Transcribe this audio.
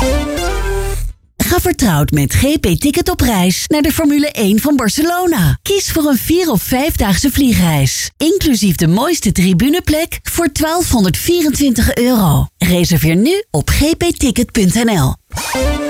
Ga vertrouwd met GP-ticket op reis naar de Formule 1 van Barcelona. Kies voor een 4 of 5-daagse vliegreis. Inclusief de mooiste tribuneplek voor €1224. Reserveer nu op gpticket.nl.